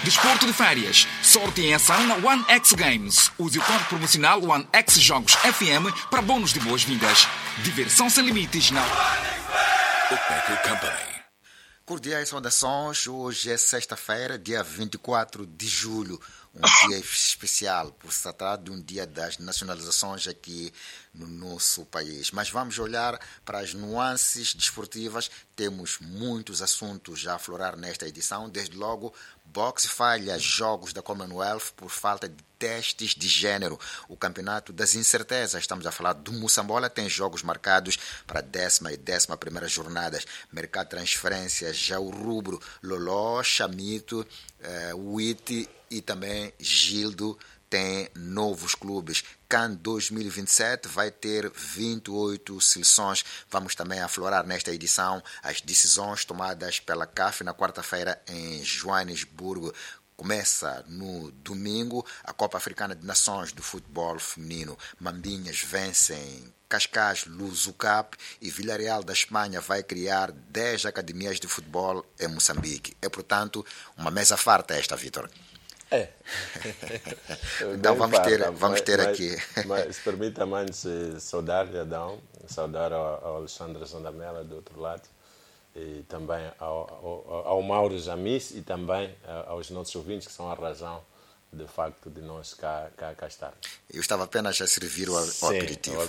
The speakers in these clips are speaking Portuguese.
Desporto de férias. Sorte em ação na One X Games. Use o código promocional One X Jogos FM para bônus de boas-vindas. Diversão sem limites na Bookmaker Company. Cordiais saudações. Hoje é sexta-feira, dia 24 de julho. Um dia especial, por se tratar de um dia das nacionalizações aqui no nosso país. Mas vamos olhar para as nuances desportivas. Temos muitos assuntos a aflorar nesta edição. Desde logo, boxe falha jogos da Commonwealth por falta de testes de género. O campeonato das incertezas, estamos a falar do Moçambola, tem jogos marcados para a 10ª e 11ª jornadas. Mercado de transferências, já o rubro Loló, Chamito, Witi e também Gildo tem novos clubes. CAN 2027 vai ter 28 seleções. Vamos também aflorar nesta edição as decisões tomadas pela CAF na quarta-feira em Joanesburgo. Começa no domingo a Copa Africana de Nações do futebol feminino. Mambinhas vencem Cascais, Luzucap e Villarreal da Espanha vai criar 10 academias de futebol em Moçambique. É, portanto, uma mesa farta esta, Vítor. Então vamos ter aqui. Mas permita-me antes saudar Adão, saudar ao Alexandre Zandamela do outro lado, e também ao Mauro Jamis e também aos nossos ouvintes, que são a razão de facto de nós cá estar. Eu estava apenas a servir o aperitivo.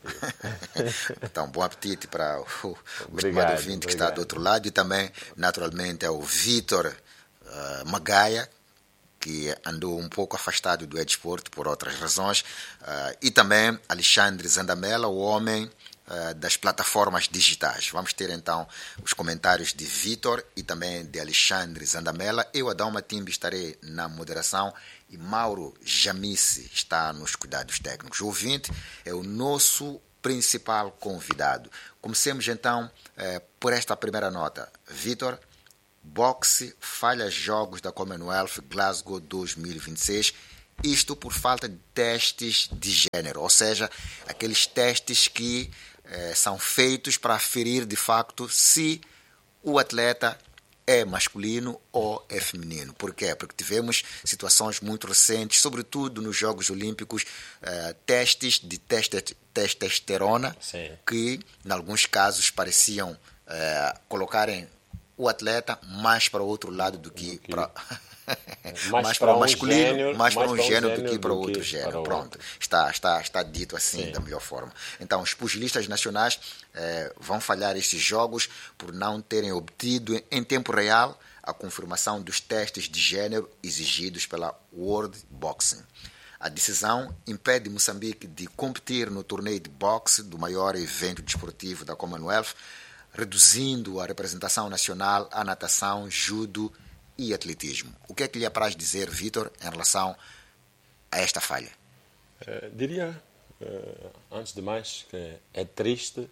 Então, bom apetite para o estimado ouvinte que está do outro lado, e também, naturalmente, ao Vítor Magaia, que andou um pouco afastado do esporte por outras razões, e também Alexandre Zandamela, o homem das plataformas digitais. Vamos ter então os comentários de Vítor e também de Alexandre Zandamela. Eu, Adão Matimbe, estarei na moderação e Mauro Jamice está nos cuidados técnicos. O ouvinte é o nosso principal convidado. Comecemos então por esta primeira nota. Vítor, boxe falha jogos da Commonwealth Glasgow 2026, isto por falta de testes de género, ou seja, aqueles testes que são feitos para aferir de facto se o atleta é masculino ou é feminino. Por quê? Porque tivemos situações muito recentes, sobretudo nos Jogos Olímpicos, testes de testosterona, sim, que em alguns casos pareciam colocarem o atleta mais para o outro lado do que para mais para o masculino, mais para um gênero do que para o outro gênero. Pronto, está dito assim, sim, da melhor forma. Então, os pugilistas nacionais vão falhar estes jogos por não terem obtido em tempo real a confirmação dos testes de gênero exigidos pela World Boxing. A decisão impede Moçambique de competir no torneio de boxe do maior evento desportivo da Commonwealth, reduzindo a representação nacional à natação, judo e atletismo. O que é que lhe apraz dizer, Vítor, em relação a esta falha? Diria, antes de mais, que é triste,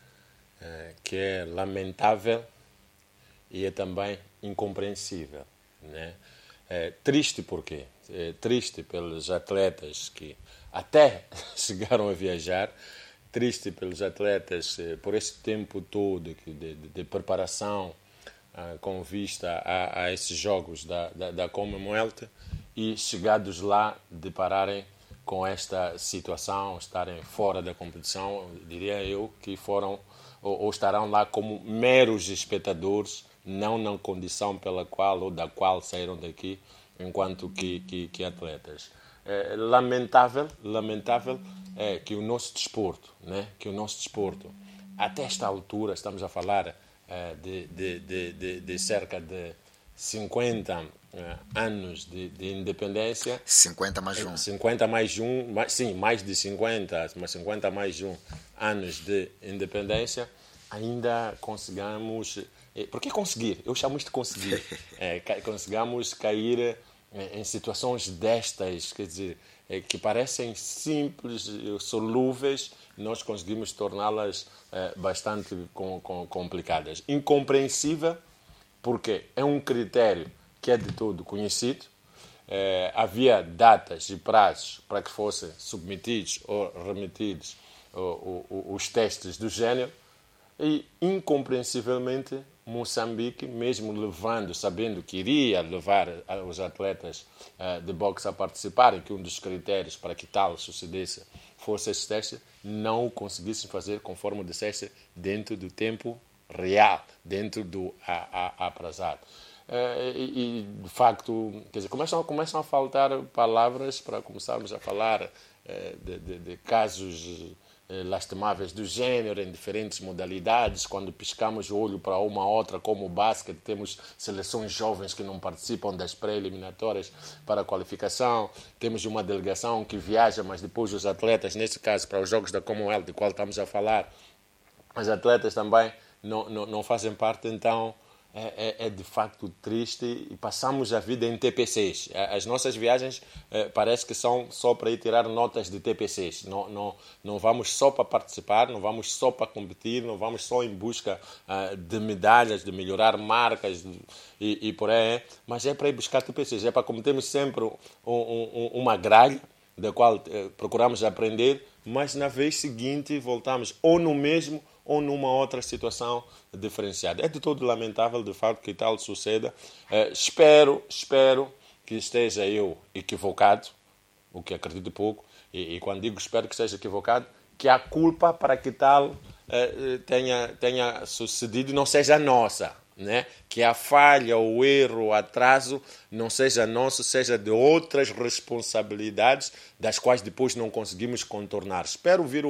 que é lamentável e é também incompreensível, né? Triste por quê? Triste pelos atletas que até chegaram a viajar, triste pelos atletas por esse tempo todo de preparação com vista a esses jogos da Commonwealth, e chegados lá depararem com esta situação, estarem fora da competição, diria eu que foram ou estarão lá como meros espectadores, não na condição pela qual ou da qual saíram daqui enquanto que atletas. Lamentável é que o nosso desporto, né? Até esta altura, estamos a falar de cerca de 50 anos de independência. 50 mais um. 50 mais um, sim, mais de 50, mas 50 mais um anos de independência, ainda conseguimos... Por que conseguir? Eu chamo isto de conseguir. Conseguimos cair em situações destas, quer dizer, que parecem simples, solúveis, nós conseguimos torná-las bastante complicadas. Incompreensível, porque é um critério que é de todo conhecido. Havia datas e prazos para que fossem submetidos ou remetidos os testes do género, e, incompreensivelmente, Moçambique, mesmo sabendo que iria levar os atletas de boxe a participarem, que um dos critérios para que tal sucedesse fosse esse teste, não o conseguissem fazer, conforme dissesse, dentro do tempo real, dentro do aprazado. E de facto, quer dizer, começam a faltar palavras para começarmos a falar de casos lastimáveis do gênero em diferentes modalidades. Quando piscamos o olho para uma outra, como o basquete, temos seleções jovens que não participam das pré-eliminatórias para a qualificação, temos uma delegação que viaja, mas depois os atletas, nesse caso para os Jogos da Commonwealth, de qual estamos a falar, os atletas também não fazem parte. Então é de facto triste, e passamos a vida em TPCs. As nossas viagens parece que são só para ir tirar notas de TPCs. Não vamos só para participar, não vamos só para competir, não vamos só em busca de medalhas, de melhorar marcas e por aí, mas é para ir buscar TPCs, é para cometermos sempre uma gralha da qual procuramos aprender, mas na vez seguinte voltamos ou no mesmo ou numa outra situação diferenciada. É de todo lamentável, de facto, que tal suceda. Espero que esteja eu equivocado, o que acredito pouco, e quando digo espero que esteja equivocado, que a culpa para que tal tenha sucedido não seja nossa, né? Que a falha, o erro, o atraso não seja nosso, seja de outras responsabilidades das quais depois não conseguimos contornar. Espero vir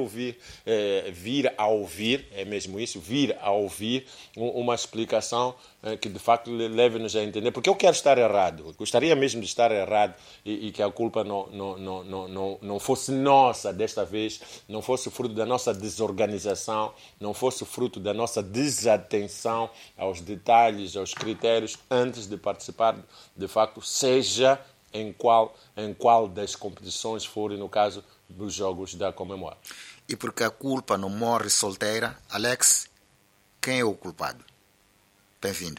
a ouvir, é mesmo isso, vir a ouvir uma explicação que de facto leve-nos a entender, porque eu quero estar errado, gostaria mesmo de estar errado e que a culpa não fosse nossa desta vez, não fosse fruto da nossa desorganização, não fosse fruto da nossa desatenção aos detalhes, aos critérios antes de participar, de facto, seja em qual das competições forem, no caso dos Jogos da Commonwealth. E porque a culpa não morre solteira, Alex, quem é o culpado? Bem-vindo.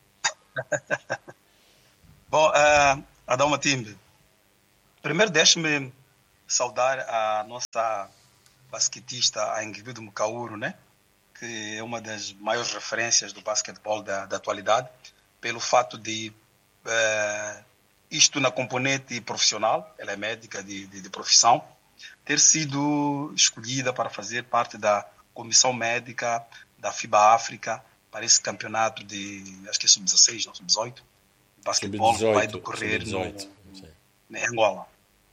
Bom, Adão Matimbe, primeiro deixe-me saudar a nossa basquetista, a Ingrid Mukauru, né? Que é uma das maiores referências do basquetebol da atualidade, pelo fato de isto na componente profissional, ela é médica de profissão, ter sido escolhida para fazer parte da comissão médica da FIBA África para esse campeonato de, acho que é sub-16, não, sub-18, basquetebol que vai decorrer em Angola.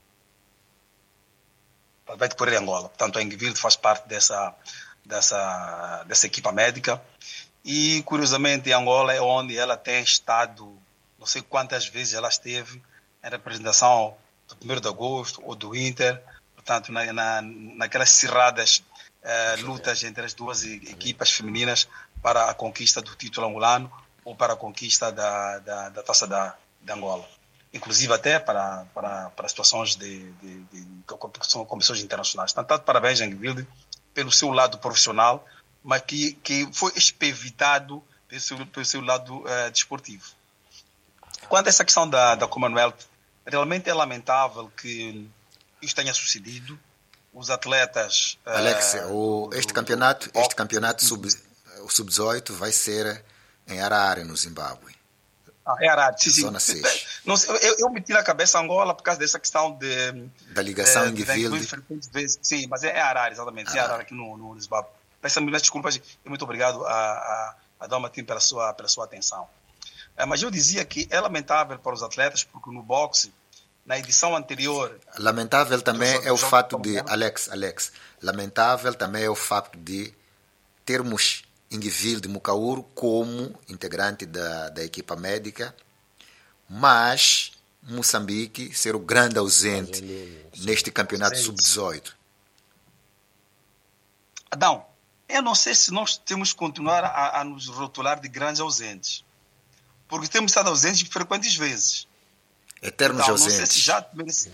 Vai decorrer em Angola. Portanto, a Ingrid faz parte dessa equipa médica. E, curiosamente, Angola é onde ela tem estado, não sei quantas vezes ela esteve em representação do 1º de agosto ou do Inter, portanto, naquelas cerradas lutas entre as duas equipas femininas para a conquista do título angolano ou para a conquista da taça de Angola. Inclusive até para situações de competições internacionais. Portanto, parabéns, Ingrid, pelo seu lado profissional, mas que foi expevitado pelo seu lado desportivo. Quanto a essa questão da Commonwealth, realmente é lamentável que isso tenha sucedido. Os atletas... Alex, este campeonato sub-18 vai ser em Harare, no Zimbábue. É Harare, sim. Zona 6. Não sei, eu meti na cabeça Angola por causa dessa questão da ligação em Guiville. Sim, mas é Harare, exatamente. Harare. É Harare aqui no Zimbábue. Peço desculpas e muito obrigado a Dalmatim pela sua atenção. Mas eu dizia que é lamentável para os atletas, porque no boxe, na edição anterior... Lamentável também é o fato de... Alex, lamentável também é o facto de termos Ingrid de Mukauru como integrante da equipa médica, mas Moçambique ser o grande ausente neste campeonato sub-18. Adão, eu não sei se nós temos que continuar a nos rotular de grandes ausentes, porque temos estado ausentes frequentes vezes. Eternos então, ausentes. Não sei se já...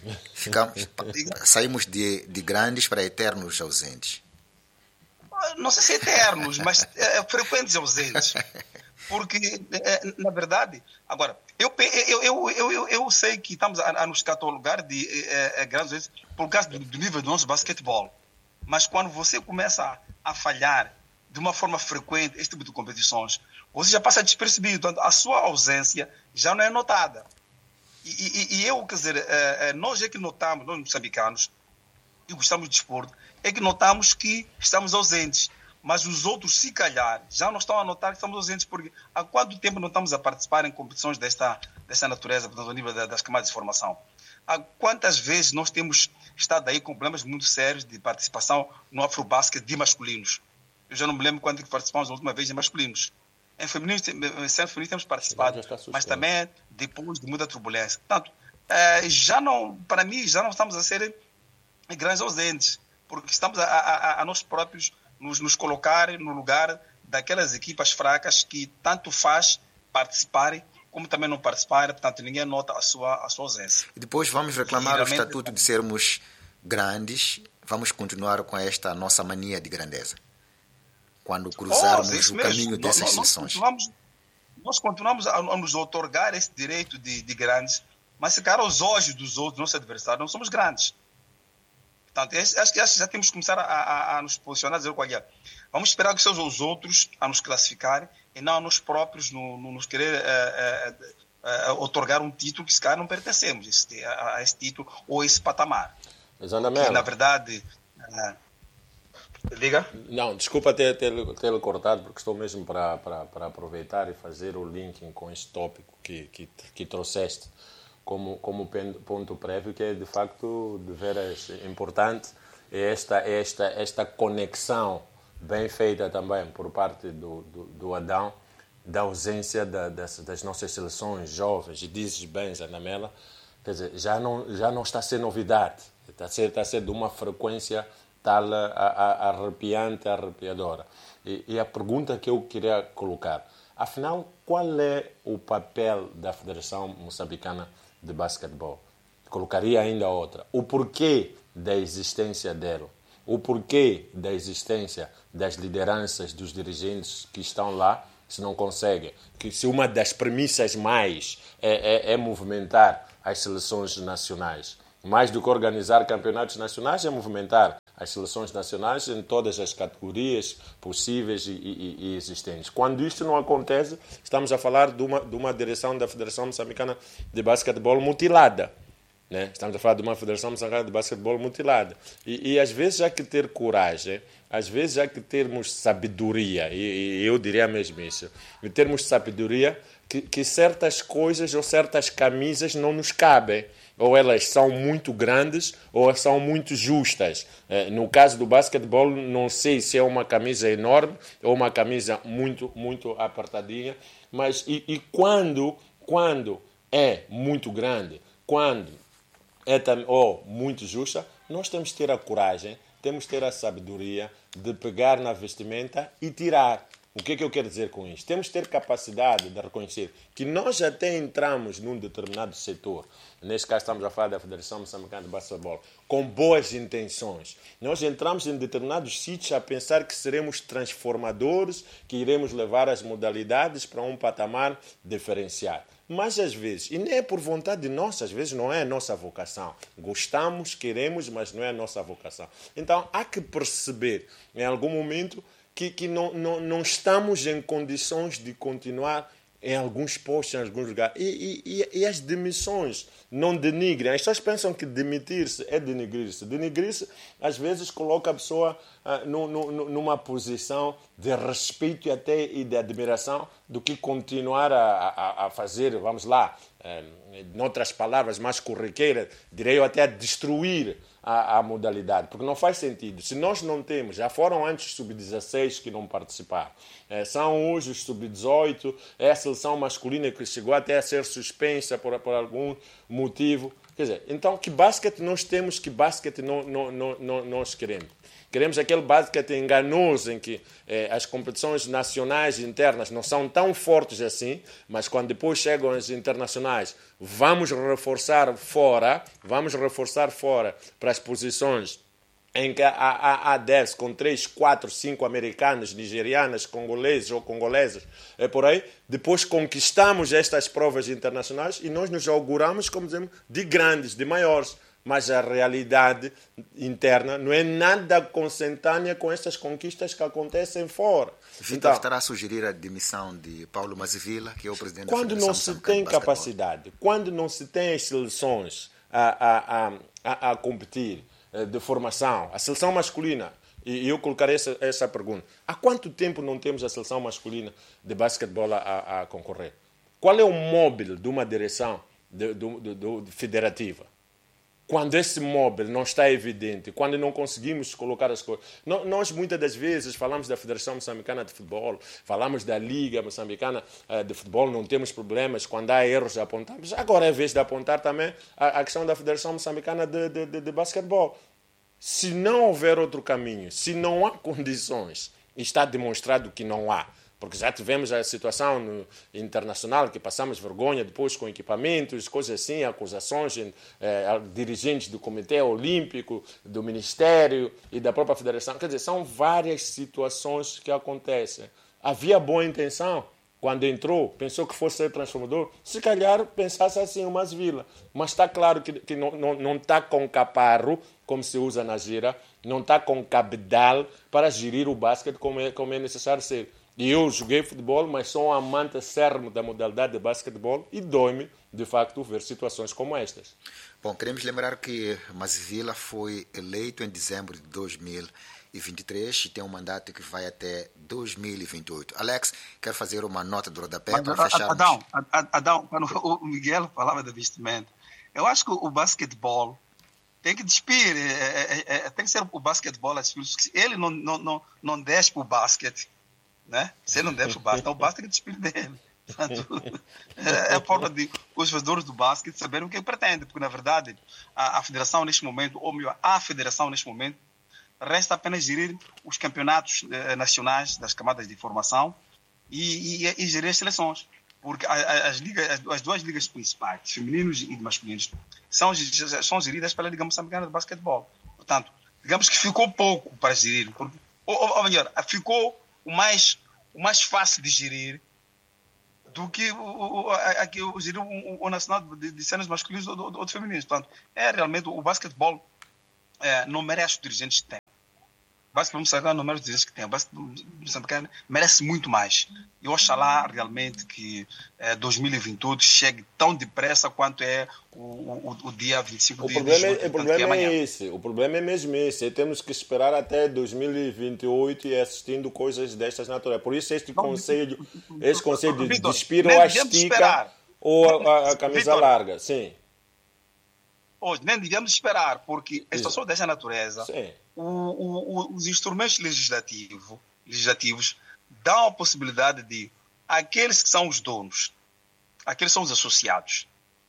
Saímos de grandes para eternos ausentes. Não sei se eternos, mas frequentes ausentes. Porque, na verdade... Agora, eu sei que estamos a nos catalogar de grandes ausentes por causa do nível do nosso basquetebol. Mas quando você começa a falhar de uma forma frequente este tipo de competições, você já passa despercebido. Portanto, a sua ausência já não é notada. E eu, quer dizer, nós é que notamos, nós moçambicanos, que gostamos de desporto, é que notamos que estamos ausentes. Mas os outros, se calhar, já não estão a notar que estamos ausentes, porque há quanto tempo não estamos a participar em competições desta natureza, portanto, ao nível das camadas de formação? Há quantas vezes nós temos estado aí com problemas muito sérios de participação no Afrobasket de masculinos? Eu já não me lembro quando participamos a última vez em masculinos. Em feminino temos participado, mas também depois de muita turbulência. Portanto, para mim, já não estamos a ser grandes ausentes, porque estamos a nós próprios nos colocar no lugar daquelas equipas fracas que tanto faz participarem como também não participarem, portanto ninguém nota a sua ausência. E depois vamos reclamar o estatuto de sermos grandes, vamos continuar com esta nossa mania de grandeza. Quando cruzarmos o caminho dessas seleções. Nós continuamos a nos outorgar esse direito de grandes, mas se calhar aos olhos dos outros, nossos adversários, não somos grandes. Portanto, acho que já temos que começar a nos posicionar, a dizer qual é. Vamos esperar que sejam os outros a nos classificarem e não a nós próprios nos querer outorgar um título que se calhar não pertencemos a esse título ou a esse patamar. Mas, Ana Mela, que, na verdade... Diga? Não, desculpa ter cortado, porque estou mesmo para aproveitar e fazer o linking com este tópico que trouxeste como ponto prévio, que é de facto de veras importante, é esta conexão bem feita também por parte do Adão, da ausência das nossas seleções jovens. E dizes bem, Ana Mela, quer dizer, já não está a ser novidade, está a ser de uma frequência tal arrepiante, arrepiadora. E a pergunta que eu queria colocar, afinal, qual é o papel da Federação Moçambicana de Basquetebol? Colocaria ainda outra. O porquê da existência dela? O porquê da existência das lideranças, dos dirigentes que estão lá, se não conseguem? Que se uma das premissas mais é movimentar as seleções nacionais, mais do que organizar campeonatos nacionais, é movimentar as seleções nacionais em todas as categorias possíveis e existentes. Quando isto não acontece, estamos a falar de uma direção da Federação Moçambicana de Basquetebol mutilada. Né? Estamos a falar de uma Federação Moçambicana de Basquetebol mutilada. E às vezes há que ter coragem, às vezes há que termos sabedoria, e eu diria mesmo isso, e termos sabedoria que certas coisas ou certas camisas não nos cabem. Ou elas são muito grandes ou são muito justas. No caso do basquetebol, não sei se é uma camisa enorme ou uma camisa muito, muito apertadinha, mas e quando é muito grande, quando é muito justa, nós temos que ter a coragem, temos que ter a sabedoria de pegar na vestimenta e tirar. O que é que eu quero dizer com isto? Temos que ter capacidade de reconhecer que nós até entramos num determinado setor, neste caso estamos a falar da Federação Moçambicana de Basquetebol, com boas intenções. Nós entramos em determinados sítios a pensar que seremos transformadores, que iremos levar as modalidades para um patamar diferenciado. Mas às vezes, e nem é por vontade nossa, às vezes não é a nossa vocação. Gostamos, queremos, mas não é a nossa vocação. Então há que perceber, em algum momento, que não estamos em condições de continuar em alguns postos, em alguns lugares. E as demissões não denigrem. As pessoas pensam que demitir-se é denigrir-se. Denigrir-se, às vezes, coloca a pessoa numa posição de respeito e até de admiração do que continuar a fazer, vamos lá, em outras palavras mais corriqueiras, direi eu até a destruir a modalidade, porque não faz sentido. Se nós não temos, já foram antes sub-16 que não participaram, são hoje os sub-18, é a seleção masculina que chegou até a ser suspensa por algum motivo. Quer dizer, então que basquete nós temos, que basquete nós queremos? Queremos aquele basquete enganoso em que as competições nacionais e internas não são tão fortes assim, mas quando depois chegam as internacionais, vamos reforçar fora para as posições em que há 10 com 3, 4, 5 americanos, nigerianas, congoleses ou congolesas, é por aí. Depois conquistamos estas provas internacionais e nós nos auguramos, como dizemos, de grandes, de maiores. mas a realidade interna não é nada consentânea com estas conquistas que acontecem fora. Vitor estará a sugerir a demissão de Paulo Mazivila, que é o presidente da Quando não se tem capacidade, quando não se tem as seleções a competir de formação, a seleção masculina, e eu colocarei essa pergunta, há quanto tempo não temos a seleção masculina de basquetebol a concorrer? Qual é o móvel de uma direção federativa? Quando esse móvel não está evidente, quando não conseguimos colocar as coisas... Nós, muitas das vezes, falamos da Federação Moçambicana de Futebol, falamos da Liga Moçambicana de Futebol, não temos problemas, quando há erros apontamos. Agora é vez de apontar também a questão da Federação Moçambicana de Basquetebol. Se não houver outro caminho, se não há condições, e está demonstrado que não há, porque já tivemos a situação internacional que passamos vergonha depois com equipamentos, coisas assim, acusações a dirigentes do Comitê Olímpico, do Ministério e da própria Federação. Quer dizer, são várias situações que acontecem. Havia boa intenção. Quando entrou, pensou que fosse ser transformador. Se calhar pensasse assim, o Mazivila. Mas está claro que não está com caparro, como se usa na gira, não está com cabedal para gerir o basquete como é necessário ser. E eu joguei futebol, mas sou um amante acérrimo da modalidade de basquetebol e dói-me, de facto, ver situações como estas. Bom, queremos lembrar que Mazivila foi eleito em dezembro de 2023 e tem um mandato que vai até 2028. Alex, quer fazer uma nota de rodapé para fecharmos? Adão, quando o Miguel falava de vestimento, eu acho que o basquetebol tem que despir, tem que ser o basquetebol a despir. Ele não desce para o basquete. Né? Se ele não deve o basquete, então o basquete despide dele. Portanto, é a forma de os jogadores do basquete saberem o que pretendem, porque na verdade a federação neste momento, ou melhor, a federação neste momento, resta apenas gerir os campeonatos nacionais das camadas de formação e gerir as seleções. Porque as duas ligas principais, femininos e masculinos, são geridas pela Liga Moçambicana de Basquetebol. Portanto, digamos que ficou pouco para gerir, ou melhor, ficou o mais fácil de gerir do que gerir o nacional de cenas masculinos ou de femininos. Portanto, realmente o basquetebol não merece os dirigentes que tem. O basquetebol moçambicano não merece os dirigentes que tem. O basquetebol moçambicano merece muito mais. E oxalá realmente que 2028 chegue tão depressa quanto é o dia 25 de julho. O problema é esse. O problema é mesmo esse. Temos que esperar até 2028 e assistindo coisas destas naturais. Por isso este conselho de despir ou a estica ou a camisa larga. Sim. Hoje nem devemos esperar, porque as situações dessa natureza, os instrumentos legislativos dão a possibilidade de aqueles que são os donos, aqueles que são os associados,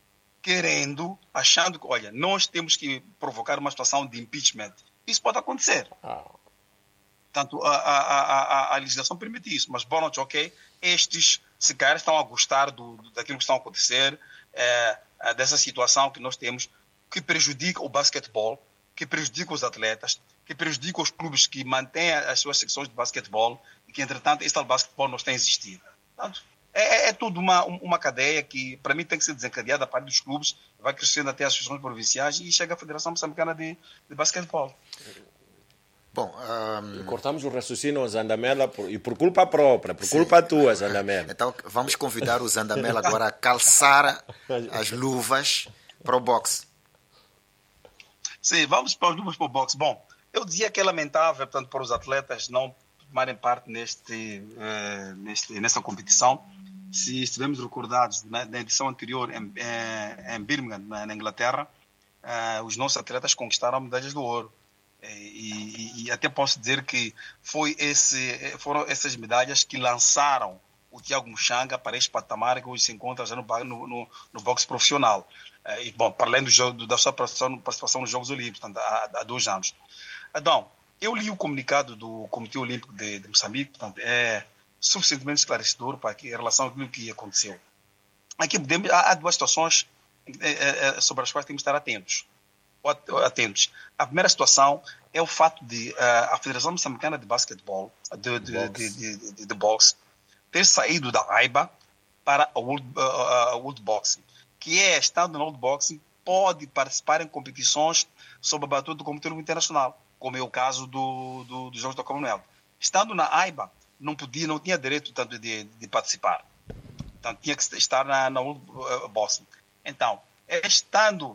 achando que, olha, nós temos que provocar uma situação de impeachment. Isso pode acontecer. Portanto, a legislação permite isso, mas, bom, ok, estes, se calhar, estão a gostar daquilo que está a acontecer, dessa situação que nós temos, que prejudica o basquetebol, que prejudica os atletas, que prejudica os clubes que mantêm as suas secções de basquetebol e que, entretanto, esse tal basquetebol não tem existido. Portanto, é tudo uma cadeia que, para mim, tem que ser desencadeada a partir dos clubes, vai crescendo até as associações provinciais e chega à Federação Moçambicana de Basquetebol. Bom, cortamos o raciocínio ao Zandamela e por culpa própria, por culpa tua, Zandamela. Então, vamos convidar o Zandamela agora a calçar as luvas para o boxe. Sim, vamos para os números para o boxe. Bom, eu dizia que é lamentável, portanto, para os atletas não tomarem parte nessa competição. Se estivermos recordados na edição anterior em Birmingham, na Inglaterra, os nossos atletas conquistaram medalhas de ouro. E até posso dizer que foram essas medalhas que lançaram o Tiago Muxanga para este patamar que hoje se encontra já no boxe profissional. E, bom, para além da sua participação nos Jogos Olímpicos, portanto, há 2 anos. Então, eu li o comunicado do Comitê Olímpico de Moçambique, portanto, é suficientemente esclarecedor em relação àquilo que aconteceu. Aqui há 2 situações sobre as quais temos que estar atentos. A primeira situação é o fato de a Federação Moçambicana de Basquetebol, de boxe, ter saído da AIBA para a World Boxing, que estando no World Boxing, pode participar em competições sob a batuta do Comitê Olímpico Internacional, como é o caso dos Jogos da Commonwealth. Estando na AIBA, não tinha direito tanto de participar. Então, tinha que estar na Boston. Então, estando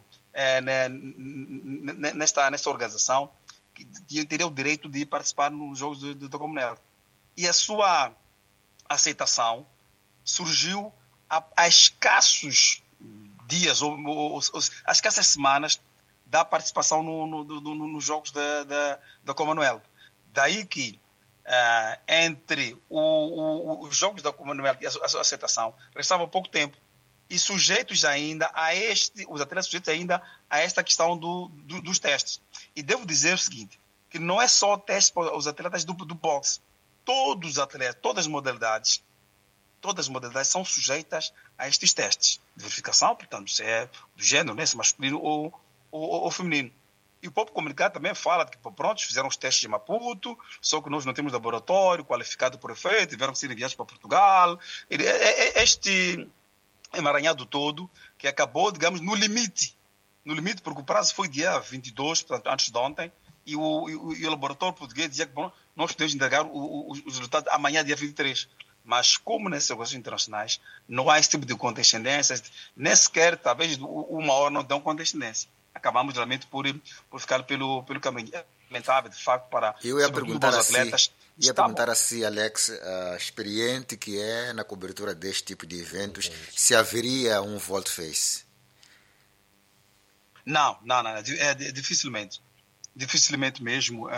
nesta organização, teria o direito de participar nos Jogos da Commonwealth. E a sua aceitação surgiu a escassos dias, ou as escassas semanas da participação nos Jogos da Commonwealth. Daí que entre os Jogos da Commonwealth e a sua aceitação restava pouco tempo, e sujeitos ainda os atletas sujeitos ainda a esta questão dos testes. E devo dizer o seguinte, que não é só teste para os atletas do boxe. Todos os atletas, todas as modalidades são sujeitas a estes testes de verificação, portanto, se é do gênero, né, se masculino ou feminino. E o próprio comunicado também fala que, pronto, fizeram os testes de Maputo, só que nós não temos laboratório qualificado por efeito, tiveram que ser enviados para Portugal. Este emaranhado todo, que acabou, digamos, no limite, porque o prazo foi dia 22, portanto, antes de ontem, e o laboratório português dizia que, bom, nós podemos entregar os resultados amanhã, dia 23. Mas como nessas negócios internacionais não há esse tipo de condescendência, nem sequer, talvez, uma hora não dão condescendência. Acabamos realmente por ficar pelo caminho. É lamentável, de facto, para os atletas. Ia perguntar assim, Alex, experiente que é na cobertura deste tipo de eventos, se haveria um volte-face? Não, dificilmente. Dificilmente mesmo.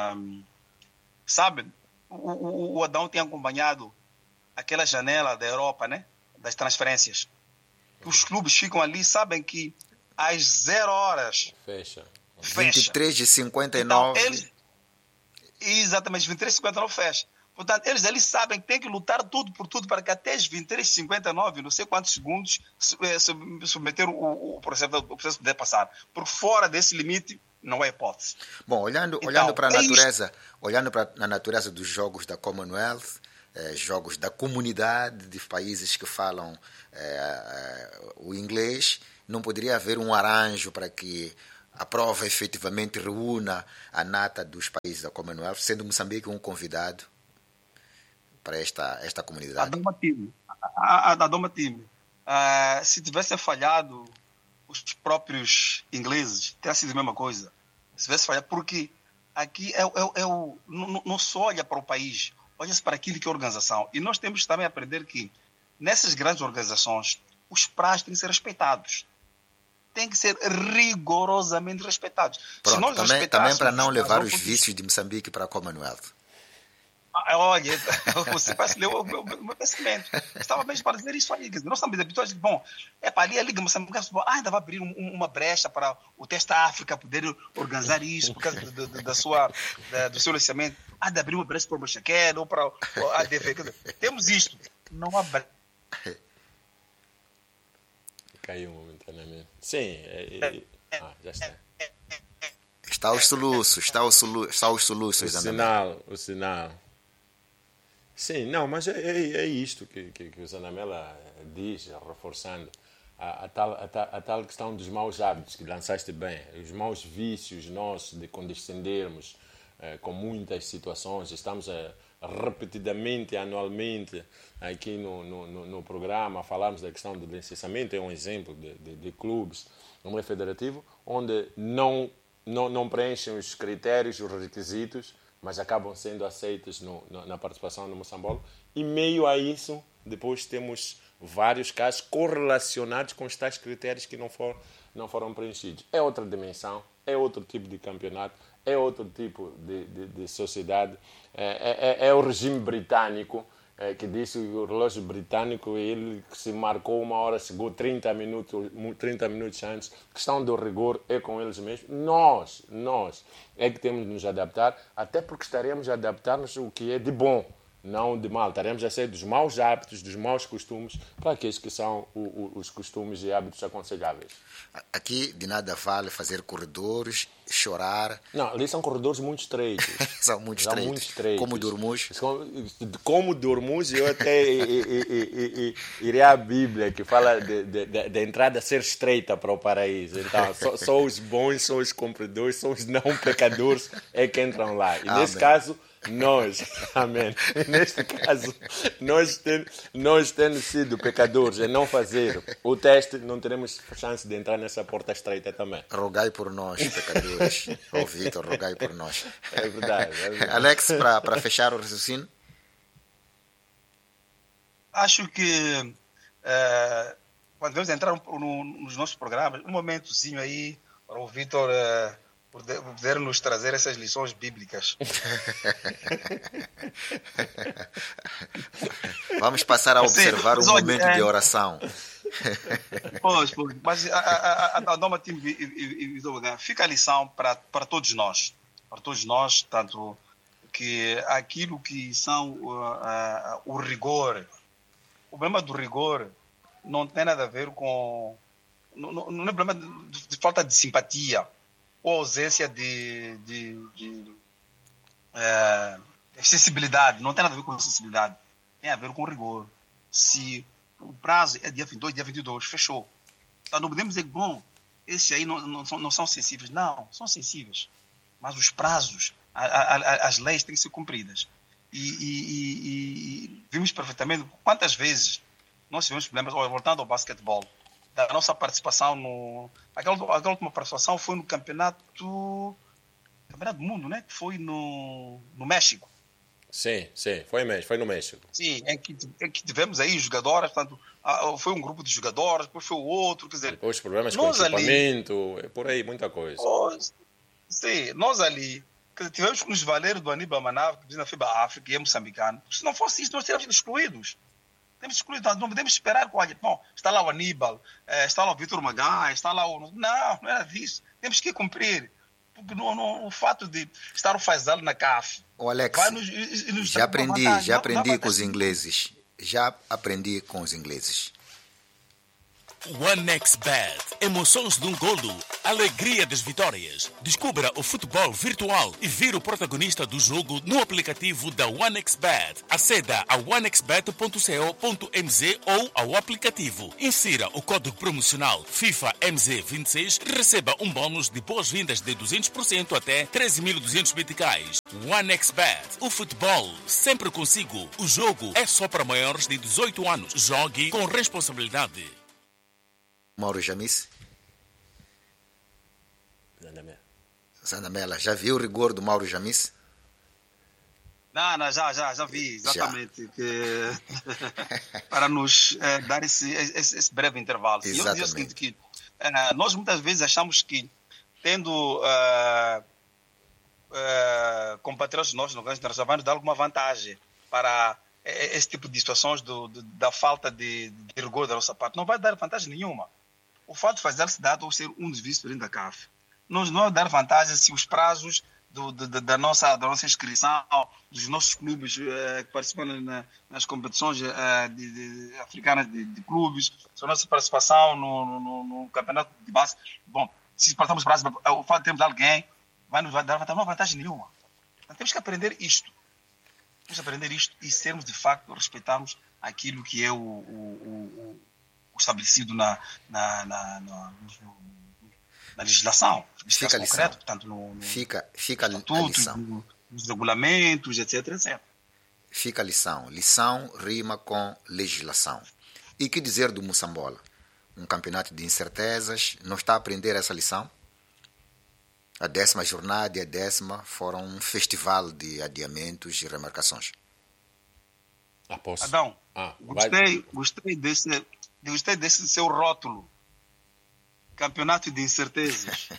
Sabe, o Adão tem acompanhado aquela janela da Europa, né, das transferências. Os clubes ficam ali, sabem que às 0 horas fecha. 23 de 59. Então, exatamente, 23 de 59 fecha. Portanto, eles ali sabem que tem que lutar tudo por tudo para que até as 23 de 59, não sei quantos segundos, submeter o processo poder passar. Por fora desse limite, não é hipótese. Bom, olhando para a natureza, olhando para a natureza dos jogos da Commonwealth, jogos da comunidade de países que falam o inglês, não poderia haver um arranjo para que a prova efetivamente reúna a nata dos países da Commonwealth, sendo Moçambique um convidado para esta comunidade? A Doma Time. Se tivessem falhado os próprios ingleses, teria sido a mesma coisa. Se tivesse falhado, porque aqui não se olha para o país, olha-se para aquilo que é a organização. E nós temos também a aprender que nessas grandes organizações os prazos têm que ser respeitados. Têm que ser rigorosamente respeitados. Pronto, se nós também para não levar os vícios de Moçambique para a Commonwealth. Olha, você parece ler o meu pensamento. Estava mesmo para dizer isso aí. Nós estamos habituados de, bom, ali a Liga Moçambique ainda vai abrir uma brecha para o Teste África poder organizar isso por causa do seu licenciamento. De abrir uma brecha para o Bachaquer ou para o ADV. Temos isto. Não há brecha. Caiu momentaneamente. Sim, já está. Está os soluços. O sinal. Sim, não, mas é isto que o Zanamela diz, reforçando a tal questão dos maus hábitos que lançaste bem, os maus vícios nossos de condescendermos com muitas situações. Estamos repetidamente, anualmente, aqui no programa, falamos da questão do licenciamento, é um exemplo de clubes no meio federativo, onde não preenchem os critérios, os requisitos, mas acabam sendo aceitos na participação no Moçambola. E meio a isso, depois temos vários casos correlacionados com os tais critérios que não foram preenchidos. É outra dimensão, é outro tipo de campeonato, é outro tipo de sociedade. É o regime britânico, que disse que o relógio britânico, ele que se marcou 1 hora, chegou 30 minutos antes. A questão do rigor é com eles mesmos. Nós é que temos de nos adaptar, até porque estaremos a adaptar-nos o que é de bom não de mal. Estaremos a sair dos maus hábitos, dos maus costumes, para aqueles que são os costumes e hábitos aconselháveis. Aqui de nada vale fazer corredores, chorar. Não, ali são corredores muito estreitos. São muito estreitos. Como dormos. Como dormos, eu até irei à Bíblia, que fala da entrada ser estreita para o paraíso. Então, só os bons, só os cumpridores, só os não pecadores é que entram lá. E nesse caso, nós, amém. Neste caso, nós tendo sido pecadores e não fazer o teste, não teremos chance de entrar nessa porta estreita também. Rogai por nós, pecadores. Ô Vitor, rogai por nós. É verdade. Alex, para fechar o raciocínio? Acho que quando vamos entrar nos nossos programas, um momentozinho aí para o Vitor poder nos trazer essas lições bíblicas. Vamos passar a observar um momento de oração. Pois, mas a Doma fica a lição para todos nós. Para todos nós, tanto que aquilo que são o rigor. O problema do rigor não tem nada a ver com... Não é problema de falta de simpatia ou ausência de sensibilidade. Não tem nada a ver com sensibilidade. Tem a ver com rigor. Se o prazo é dia 22, dia 22, fechou. Então não podemos dizer que, bom, esses aí não são sensíveis. Não, são sensíveis. Mas os prazos, as leis têm que ser cumpridas. E vimos perfeitamente quantas vezes nós tivemos problemas, voltando ao basquetebol, da nossa participação aquela última participação foi no campeonato do mundo, né? Que foi no México. Sim, foi no México. Sim, em que tivemos aí jogadores, portanto, foi um grupo de jogadores, depois foi o outro, quer dizer... Depois problemas com equipamento, por aí, muita coisa. Sim, nós ali, tivemos que nos valer do Aníbal Manava, que diz na FIBA África e é moçambicano. Se não fosse isso, nós teríamos sido excluídos. Não podemos esperar com alguém. Bom, está lá o Aníbal, está lá o Vitor Magai, está lá o... Não era disso. Temos que cumprir. Porque o fato de estar o Faisal na CAF... Ô Alex, já aprendi com os ingleses. Já aprendi com os ingleses. OneXBet. Emoções de um golo. Alegria das vitórias. Descubra o futebol virtual e vire o protagonista do jogo no aplicativo da OneXBet. Aceda a onexbet.co.mz ou ao aplicativo. Insira o código promocional FIFA MZ26 e receba um bônus de boas-vindas de 200% até 13.200 meticais. OneXBet. O futebol sempre consigo. O jogo é só para maiores de 18 anos. Jogue com responsabilidade. Mauro Jamis. Zandamela. Já viu o rigor do Mauro Jamis? Não, já vi, exatamente. Que, para nos dar esse breve intervalo. E eu dizia o seguinte, que nós muitas vezes achamos que, tendo compatriotas nossos no Organização Internacional, vai nos dar alguma vantagem para esse tipo de situações da falta de rigor da nossa parte. Não vai dar vantagem nenhuma. O fato de fazer-se dado ou ser um dos vice-presidentes da CAF não vai dar vantagem se os prazos da nossa inscrição, dos nossos clubes que participam nas competições africanas de clubes, a nossa participação no campeonato de base. Bom, se passamos prazos, o fato de termos alguém vai nos dar vantagem nenhuma. Então, temos que aprender isto. E sermos, de facto, respeitarmos aquilo que é o estabelecido na legislação. Fica a lição. Concreto, portanto, fica a lição. Nos regulamentos, etc. Fica a lição. Lição rima com legislação. E que dizer do Moçambola? Um campeonato de incertezas. Não está a aprender essa lição? A 10ª jornada e a 10ª foram um festival de adiamentos e remarcações. Adão, gostei desse seu rótulo. Campeonato de incertezas.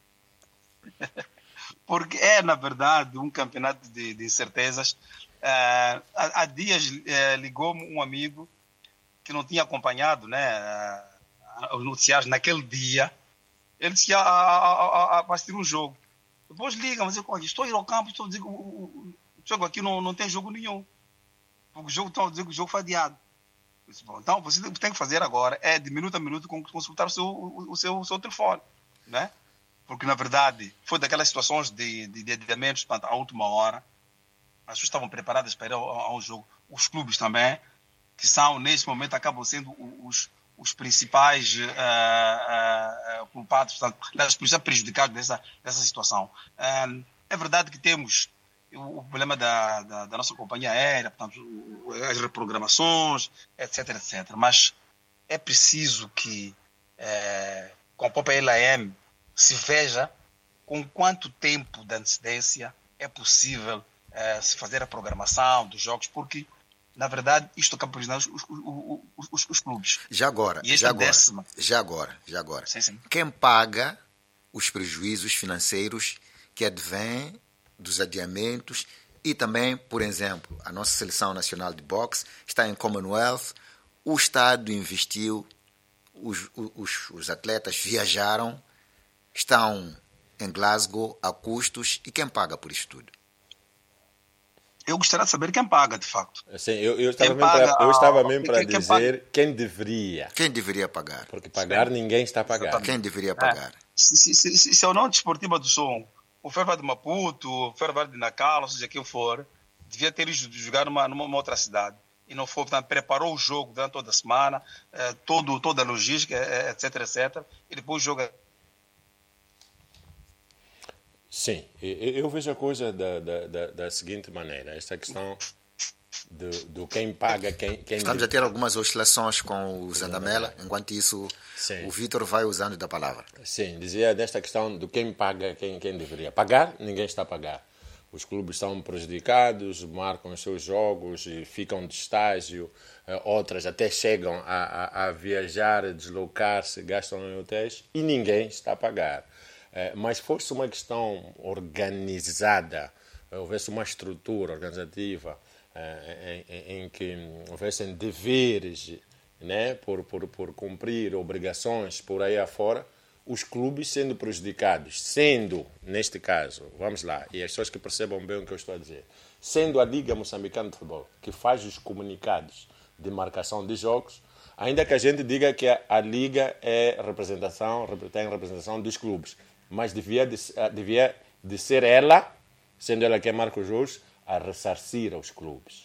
Porque é, na verdade, um campeonato de incertezas. Há dias ligou-me um amigo que não tinha acompanhado, né, os noticiários naquele dia. Ele disse que ia assistir um jogo. Depois liga, mas eu estou a ir ao campo, o jogo aqui não tem jogo nenhum. porque o jogo estão a dizer que o jogo foi adiado. Disse, bom, então, você tem que fazer agora é de minuto a minuto consultar o seu telefone, né? Porque, na verdade, foi daquelas situações de adiamentos à última hora. As pessoas estavam preparadas para ir ao jogo. Os clubes também, que são, nesse momento, acabam sendo os principais culpados, portanto, os principais prejudicados dessa situação. É verdade que temos o problema da nossa companhia aérea, portanto, as reprogramações, etc, etc. Mas é preciso que, com a própria LAM, se veja com quanto tempo de antecedência é possível se fazer a programação dos jogos, porque, na verdade, isto acaba prejudicando os clubes. Já agora. Sim. Quem paga os prejuízos financeiros que advêm dos adiamentos e também, por exemplo, a nossa seleção nacional de boxe está em Commonwealth, o Estado investiu, os atletas viajaram, estão em Glasgow a custos, e quem paga por isto tudo? Eu gostaria de saber quem paga, de facto. Sim, eu estava mesmo para dizer quem deveria. Quem deveria pagar? Porque pagar ninguém está a pagar. Quem deveria pagar? Se eu não desportiva do som, o Ferva de Maputo, o Ferva de Nacal, ou seja, quem for, devia ter ido jogar numa outra cidade. E não foi, portanto, preparou o jogo durante toda a semana, toda a logística, etc, etc. E depois o jogo... Sim, eu vejo a coisa da seguinte maneira. Esta questão do quem paga, quem... Estamos a ter algumas oscilações com o Zandamela, enquanto isso sim, o Vítor vai usando da palavra. Sim, dizia desta questão do quem paga, quem deveria pagar, ninguém está a pagar. Os clubes estão prejudicados, marcam os seus jogos e ficam de estágio, outras até chegam a viajar, a deslocar-se, gastam em hotéis e ninguém está a pagar. Mas fosse uma questão organizada, houvesse uma estrutura organizativa em que houvessem deveres, né, por cumprir obrigações por aí afora, os clubes sendo prejudicados, sendo, neste caso, vamos lá, e as pessoas que percebam bem o que eu estou a dizer, sendo a Liga Moçambicana de Futebol que faz os comunicados de marcação de jogos, ainda que a gente diga que a Liga tem representação dos clubes, mas devia de ser ela, sendo ela quem marca os jogos, a ressarcir aos clubes.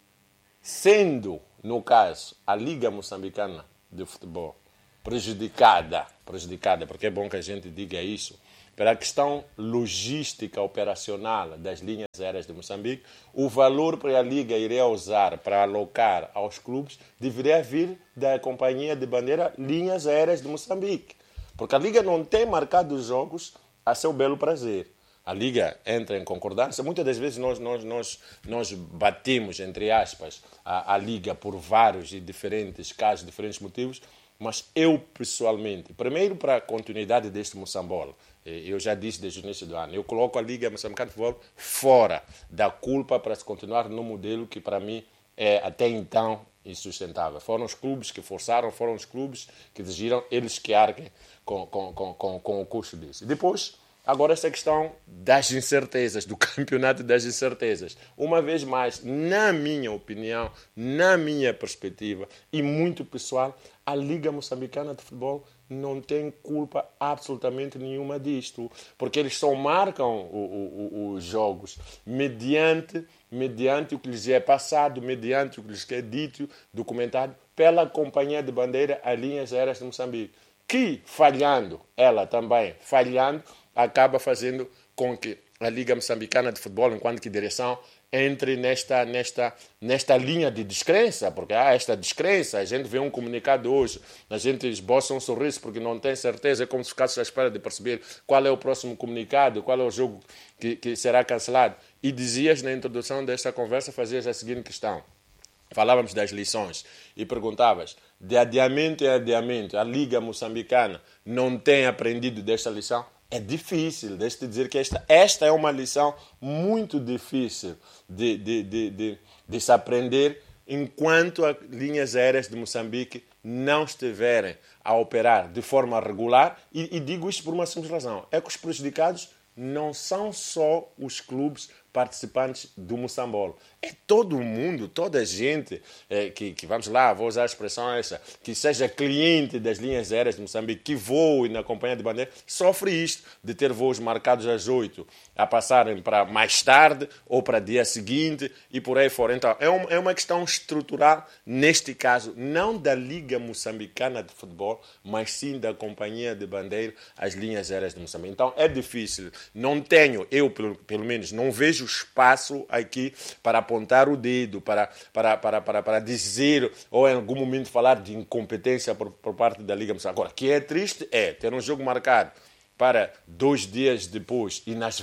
Sendo, no caso, a Liga Moçambicana de Futebol prejudicada, porque é bom que a gente diga isso, pela questão logística operacional das linhas aéreas de Moçambique, o valor que a Liga iria usar para alocar aos clubes deveria vir da companhia de bandeira Linhas Aéreas de Moçambique. Porque a Liga não tem marcado os jogos a seu belo prazer. A Liga entra em concordância. Muitas das vezes nós batimos, entre aspas, a Liga por vários e diferentes casos, diferentes motivos, mas eu, pessoalmente, primeiro para a continuidade deste Moçambola, eu já disse desde o início do ano, eu coloco a Liga Moçambicana de Futebol fora da culpa para se continuar no modelo que, para mim, é até então insustentável. Foram os clubes que forçaram, foram os clubes que exigiram, eles que arquem com o custo disso. Depois, agora essa questão das incertezas, do campeonato das incertezas. Uma vez mais, na minha opinião, na minha perspectiva e muito pessoal, a Liga Moçambicana de Futebol não tem culpa absolutamente nenhuma disto, porque eles só marcam os jogos mediante o que lhes é passado, mediante o que lhes é dito, documentado pela companhia de bandeira a Linhas Aéreas de Moçambique, que ela também falhando, acaba fazendo com que a Liga Moçambicana de Futebol, enquanto que direção, entre nesta linha de descrença, porque há esta descrença, a gente vê um comunicado hoje, a gente esboça um sorriso porque não tem certeza, é como se ficasse à espera de perceber qual é o próximo comunicado, qual é o jogo que será cancelado. E dizias na introdução desta conversa, fazias a seguinte questão. Falávamos das lições e perguntavas, de adiamento em adiamento, a Liga Moçambicana não tem aprendido desta lição? É difícil, deixa-te dizer que esta é uma lição muito difícil de se aprender enquanto as linhas aéreas de Moçambique não estiverem a operar de forma regular. E digo isto por uma simples razão, é que os prejudicados não são só os clubes participantes do Moçambola. é todo mundo, toda a gente que, vamos lá, vou usar a expressão essa, que seja cliente das linhas aéreas de Moçambique, que voe na companhia de bandeira, sofre isto, de ter voos marcados às 8, a passarem para mais tarde ou para dia seguinte e por aí fora. Então, é uma questão estrutural, neste caso, não da Liga Moçambicana de Futebol, mas sim da companhia de bandeira, as linhas aéreas de Moçambique. Então, é difícil. Não tenho, eu pelo menos, não vejo espaço aqui para apontar o dedo, para dizer ou em algum momento falar de incompetência por parte da Liga Moçambicana. Agora, o que é triste é ter um jogo marcado para 2 dias depois e nas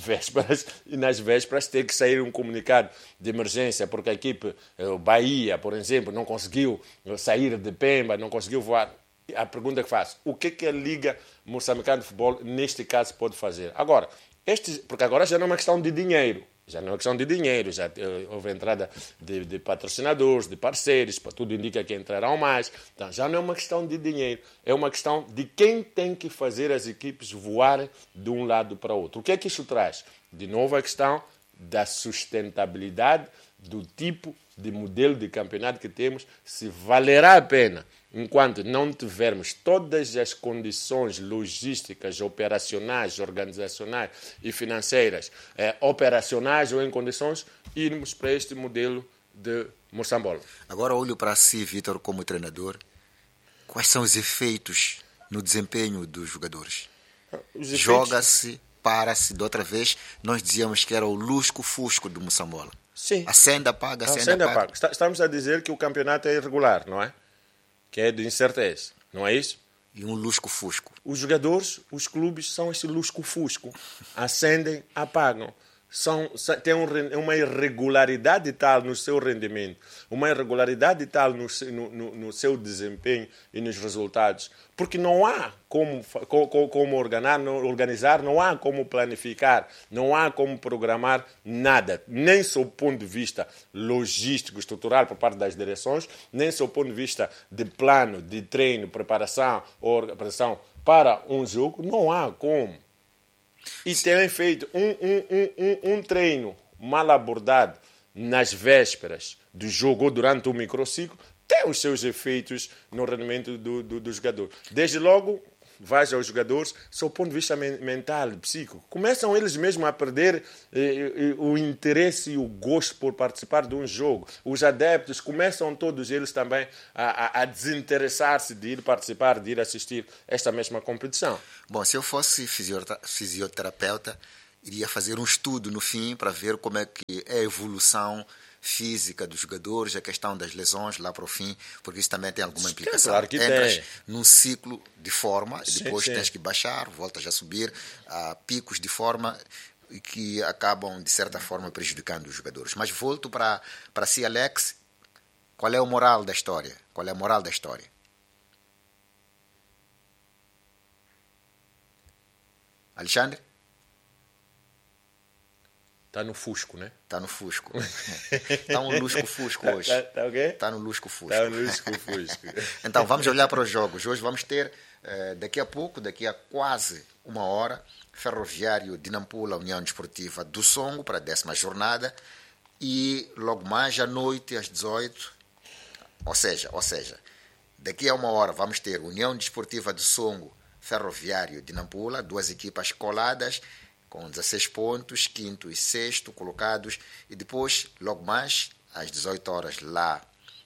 vésperas ter que sair um comunicado de emergência porque a equipe Bahia, por exemplo, não conseguiu sair de Pemba, não conseguiu voar. A pergunta que faço, o que a Liga Moçambicana de Futebol neste caso pode fazer? Agora, porque agora já não é uma questão de dinheiro. Já não é questão de dinheiro, já houve entrada de patrocinadores, de parceiros, tudo indica que entrarão mais. Então, já não é uma questão de dinheiro, é uma questão de quem tem que fazer as equipes voarem de um lado para o outro. O que é que isso traz? De novo a questão da sustentabilidade do tipo de modelo de campeonato que temos, se valerá a pena, enquanto não tivermos todas as condições logísticas, operacionais, organizacionais e financeiras operacionais ou em condições, irmos para este modelo de Moçambola. Agora olho para si, Vítor, como treinador. Quais são os efeitos no desempenho dos jogadores? Joga-se, para-se. De outra vez, nós dizíamos que era o lusco-fusco do Moçambola. Sim. Acenda, apaga, acenda, apaga. Estamos a dizer que o campeonato é irregular, não é? Que é de incerteza, não é isso? E um lusco-fusco. Os jogadores, os clubes, são esse lusco-fusco. Acendem, apagam. Tem uma irregularidade tal no seu rendimento, uma irregularidade tal no seu desempenho e nos resultados, porque não há como organizar, não há como planificar, não há como programar nada, nem sob o ponto de vista logístico, estrutural por parte das direções, nem sob o ponto de vista de plano, de treino, preparação ou organização para um jogo, não há como. E tem feito um treino mal abordado nas vésperas do jogo ou durante o microciclo, tem os seus efeitos no rendimento do jogador. Desde logo, vais aos jogadores, sob o ponto de vista mental, psíquico. Começam eles mesmos a perder o interesse e o gosto por participar de um jogo. Os adeptos começam todos eles também a desinteressar-se de ir participar, de ir assistir esta mesma competição. Bom, se eu fosse fisioterapeuta, iria fazer um estudo no fim para ver como é que é a evolução física dos jogadores, a questão das lesões lá para o fim, porque isso também tem alguma implicação. Claro que entras tem. num ciclo de forma, Sim, depois sim. tens que baixar, voltas a subir, a picos de forma que acabam, de certa forma, prejudicando os jogadores. Mas volto para si, Alex. Qual é o moral da história? Qual é a moral da história? Alexandre? Está no fusco, né? Está no fusco. Está um lusco-fusco hoje. Tá okay? Está no lusco-fusco. Está no lusco-fusco. Então, vamos olhar para os jogos. Hoje vamos ter, daqui a pouco, daqui a quase 1 hora, Ferroviário de Nampula, União Desportiva do Songo, para a 10ª jornada. E logo mais à noite, às 18, ou seja, daqui a 1 hora vamos ter União Desportiva do Songo, Ferroviário de Nampula, 2 equipas coladas, com 16 pontos, 5º e 6º colocados, e depois, logo mais, às 18 horas lá,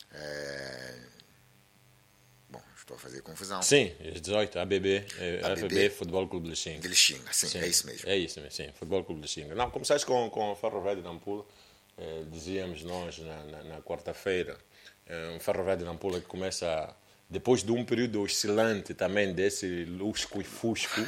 bom, estou a fazer confusão. Sim, às 18, ABB, Futebol Clube de Lixinga. De Lixinga, sim, é isso mesmo. É isso mesmo, sim, Futebol Clube de Lixinga. Não, começaste com o Ferroviário de Nampula, dizíamos nós na quarta-feira, um Ferroviário de Nampula que começa depois de um período oscilante também desse lusco e fusco,